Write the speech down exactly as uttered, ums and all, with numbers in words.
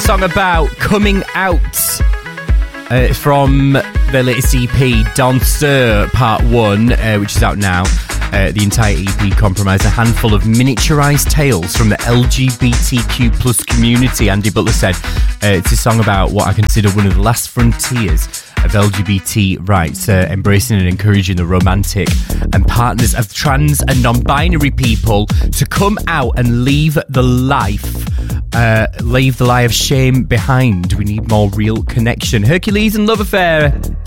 song about coming out uh, from the latest E P, Danseur Part one, uh, which is out now. Uh, the entire E P comprises a handful of miniaturised tales from the L G B T Q plus community. Andy Butler said uh, it's a song about what I consider one of the last frontiers of L G B T rights, uh, embracing and encouraging the romantic and partners of trans and non-binary people to come out and leave the life uh, leave the lie of shame behind. We need more real connection. Hercules and Love Affair